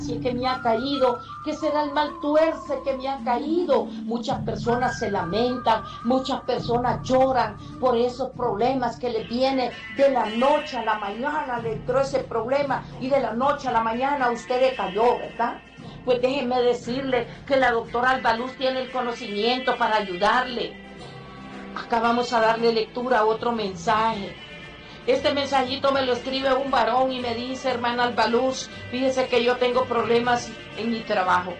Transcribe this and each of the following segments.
que me ha caído, que será el mal tuerce que me ha caído. Muchas personas se lamentan, muchas personas lloran por esos problemas que les viene de la noche a la mañana, le entró ese problema y de la noche a la mañana usted le cayó, ¿verdad? Pues déjenme decirle que la doctora Albaluz tiene el conocimiento para ayudarle. Acá vamos a darle lectura a otro mensaje. Este mensajito me lo escribe un varón y me dice: hermana Albaluz, fíjese que yo tengo problemas en mi trabajo.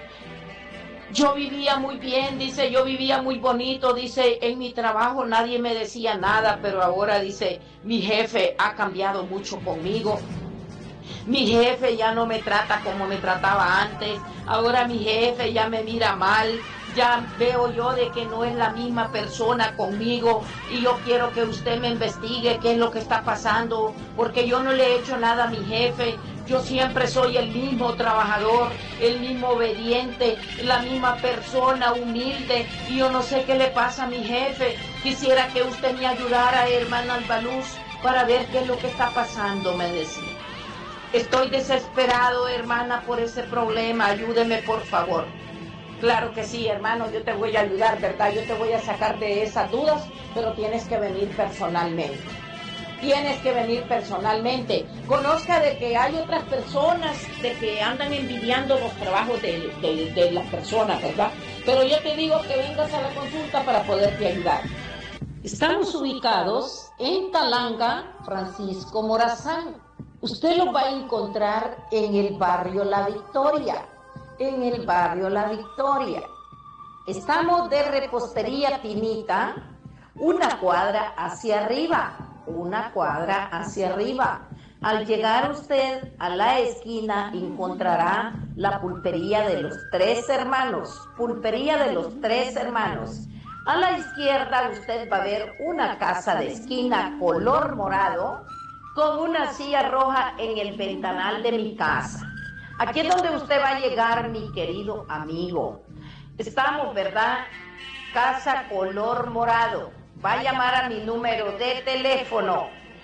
Yo vivía muy bien, dice, yo vivía muy bonito, dice, en mi trabajo nadie me decía nada, pero ahora, dice, mi jefe ha cambiado mucho conmigo. Mi jefe ya no me trata como me trataba antes, ahora mi jefe ya me mira mal, ya veo yo de que no es la misma persona conmigo y yo quiero que usted me investigue qué es lo que está pasando, porque yo no le he hecho nada a mi jefe, yo siempre soy el mismo trabajador, el mismo obediente, la misma persona humilde y yo no sé qué le pasa a mi jefe. Quisiera que usted me ayudara, hermana Albaluz, para ver qué es lo que está pasando, me decía. Estoy desesperado, hermana, por ese problema, ayúdeme por favor. Claro que sí, hermano, yo te voy a ayudar, ¿verdad? Yo te voy a sacar de esas dudas, pero tienes que venir personalmente. Tienes que venir personalmente. Conozca de que hay otras personas de que andan envidiando los trabajos de las personas, ¿verdad? Pero yo te digo que vengas a la consulta para poderte ayudar. Estamos ubicados en Talanga, Francisco Morazán. Usted lo va a encontrar en el barrio La Victoria. En el barrio La Victoria. Estamos de Repostería Tinita, una cuadra hacia arriba. Una cuadra hacia arriba. Al llegar usted a la esquina encontrará la pulpería de los Tres Hermanos. Pulpería de los Tres Hermanos. A la izquierda usted va a ver una casa de esquina color morado con una silla roja en el ventanal de mi casa. Aquí es donde usted va a llegar, mi querido amigo. Estamos, ¿verdad? Casa color morado. Va a llamar a mi número de teléfono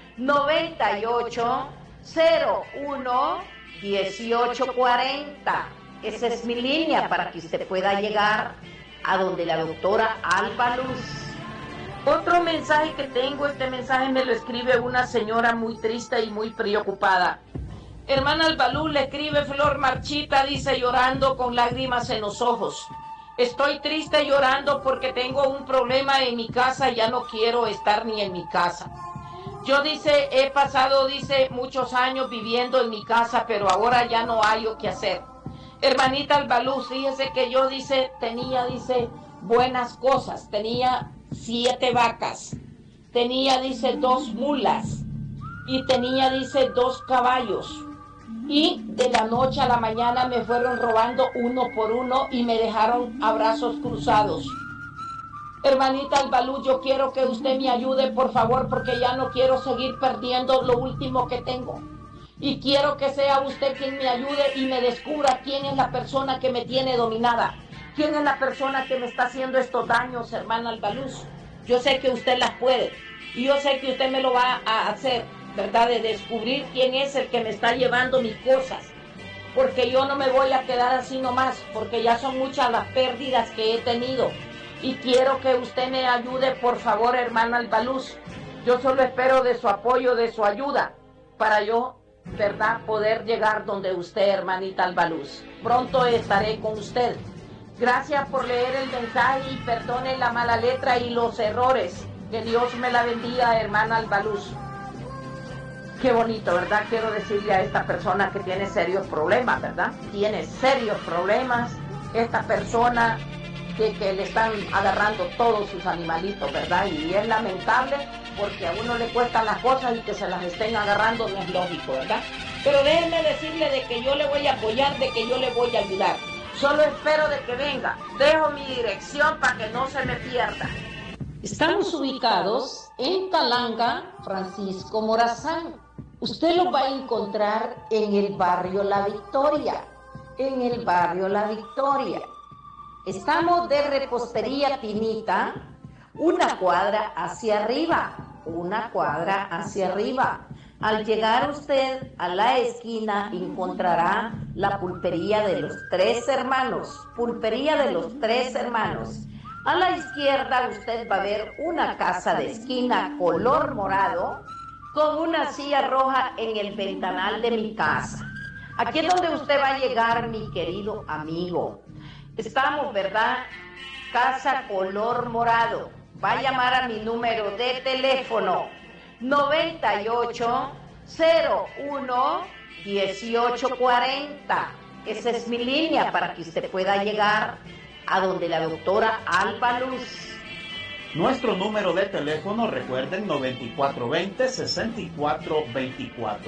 9801-1840. Esa es mi línea para que usted pueda llegar a donde la doctora Albaluz. Otro mensaje que tengo, este mensaje me lo escribe una señora muy triste y muy preocupada. Hermana Albaluz, le escribe Flor Marchita, dice, llorando con lágrimas en los ojos. Estoy triste llorando porque tengo un problema en mi casa y ya no quiero estar ni en mi casa. Yo, dice, he pasado, dice, muchos años viviendo en mi casa, pero ahora ya no hay qué hacer. Hermanita Albaluz, fíjese que yo, dice, tenía, dice, buenas cosas. Tenía 7 vacas. Tenía, dice, 2 mulas. Y tenía, dice, 2 caballos. Y de la noche a la mañana me fueron robando uno por uno y me dejaron a brazos cruzados. Hermanita Albaluz, yo quiero que usted me ayude, por favor, porque ya no quiero seguir perdiendo lo último que tengo. Y quiero que sea usted quien me ayude y me descubra quién es la persona que me tiene dominada. ¿Quién es la persona que me está haciendo estos daños, hermana Albaluz? Yo sé que usted las puede y yo sé que usted me lo va a hacer, ¿verdad? De descubrir quién es el que me está llevando mis cosas. Porque yo no me voy a quedar así nomás, porque ya son muchas las pérdidas que he tenido. Y quiero que usted me ayude, por favor, hermana Albaluz. Yo solo espero de su apoyo, de su ayuda, para yo, ¿verdad?, poder llegar donde usted, hermanita Albaluz. Pronto estaré con usted. Gracias por leer el mensaje y perdone la mala letra y los errores. Que Dios me la bendiga, hermana Albaluz. Qué bonito, ¿verdad? Quiero decirle a esta persona que tiene serios problemas, ¿verdad? Tiene serios problemas. Esta persona que le están agarrando todos sus animalitos, ¿verdad? Y es lamentable porque a uno le cuestan las cosas y que se las estén agarrando no es lógico, ¿verdad? Pero déjenme decirle de que yo le voy a apoyar, de que yo le voy a ayudar. Solo espero de que venga. Dejo mi dirección para que no se me pierda. Estamos ubicados en Talanga, Francisco Morazán. Usted lo va a encontrar en el barrio La Victoria. En el barrio La Victoria. Estamos de Repostería Tinita, una cuadra hacia arriba. Una cuadra hacia arriba. Al llegar usted a la esquina encontrará la pulpería de los Tres Hermanos. Pulpería de los Tres Hermanos. A la izquierda usted va a ver una casa de esquina color morado con una silla roja en el ventanal de mi casa. Aquí es donde usted va a llegar, mi querido amigo. Estamos, ¿verdad? Casa color morado. Va a llamar a mi número de teléfono 98 01 1840. Esa es mi línea para que usted pueda llegar a donde la doctora Alba Luz. Nuestro número de teléfono, recuerden, 9420-6424.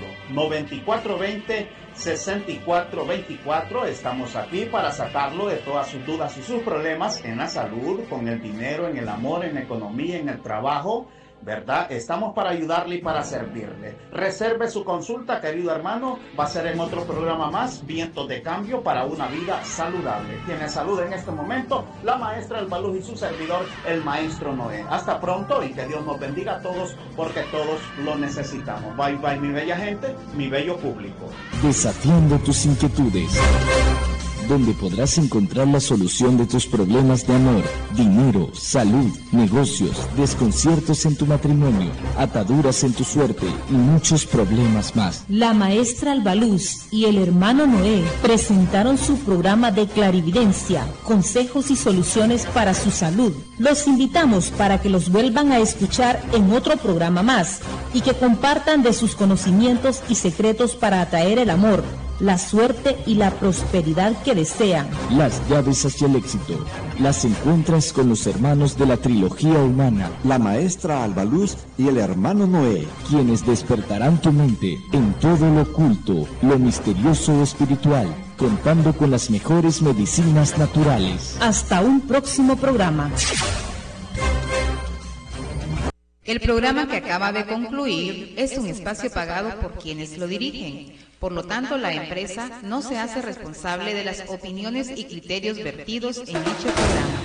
9420-6424. Estamos aquí para sacarlo de todas sus dudas y sus problemas en la salud, con el dinero, en el amor, en la economía, en el trabajo, ¿verdad? Estamos para ayudarle y para servirle. Reserve su consulta, querido hermano. Va a ser en otro programa más, Vientos de Cambio para una vida saludable. Tiene salud en este momento la maestra Alba Luz y su servidor, el maestro Noé. Hasta pronto y que Dios nos bendiga a todos, porque todos lo necesitamos. Bye bye, mi bella gente, mi bello público. Desafiando tus inquietudes, donde podrás encontrar la solución de tus problemas de amor, dinero, salud, negocios, desconciertos en tu matrimonio, ataduras en tu suerte y muchos problemas más. La maestra Alba Luz y el hermano Noé presentaron su programa de clarividencia, consejos y soluciones para su salud. Los invitamos para que los vuelvan a escuchar en otro programa más y que compartan de sus conocimientos y secretos para atraer el amor, la suerte y la prosperidad que desean. Las llaves hacia el éxito las encuentras con los hermanos de la trilogía humana, la maestra Alba Luz y el hermano Noé, quienes despertarán tu mente en todo lo oculto, lo misterioso o espiritual, contando con las mejores medicinas naturales. Hasta un próximo programa. El programa que acaba de concluir es un espacio pagado por quienes lo dirigen. Por lo tanto, la empresa no se hace responsable de las opiniones y criterios vertidos en dicho programa.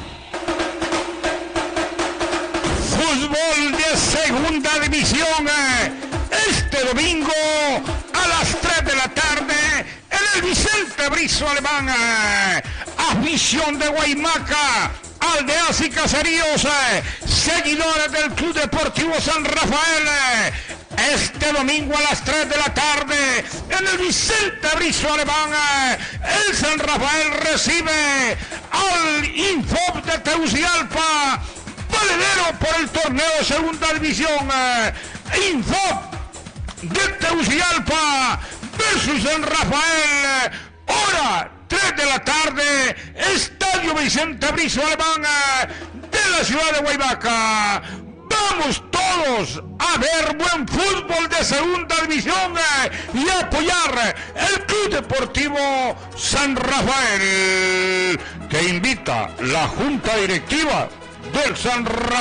Fútbol de segunda división. Este domingo a las 3 de la tarde en el Vicente Brizo Alemán. Afición de Guaymaca, aldeas y caseríos, seguidores del Club Deportivo San Rafael. Este domingo a las 3 de la tarde en el Vicente Brizo Alemán, el San Rafael recibe al Infop de Tegucigalpa, valedero por el torneo de segunda división. Infop de Tegucigalpa versus San Rafael, hora 3 de la tarde, Estadio Vicente Brizo Alemán de la ciudad de Guaymaca. Vamos todos a ver buen fútbol de segunda división y a apoyar el Club Deportivo San Rafael, que invita la Junta Directiva del San Rafael.